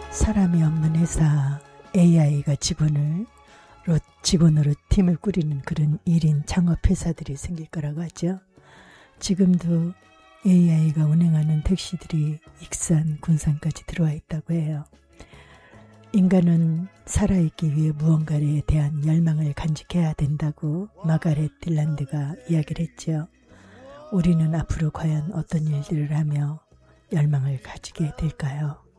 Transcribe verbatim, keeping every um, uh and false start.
사람이 없는 회사 에이아이가 직원을 직원으로 팀을 꾸리는 그런 일 인 창업회사들이 생길 거라고 하죠. 지금도 에이아이가 운행하는 택시들이 익산, 군산까지 들어와 있다고 해요. 인간은 살아있기 위해 무언가에 대한 열망을 간직해야 된다고 마가렛 딜란드가 이야기를 했죠. 우리는 앞으로 과연 어떤 일들을 하며 열망을 가지게 될까요?